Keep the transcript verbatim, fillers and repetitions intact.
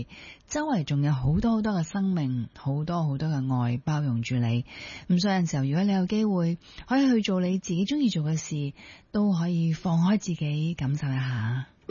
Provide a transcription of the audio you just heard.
為周圍仲有好多好多嘅生命，好多好多嘅愛包容住你。咁所以有陣時候，如果你有機會可以去做你自己中意做嘅事，都可以放開自己感受一下。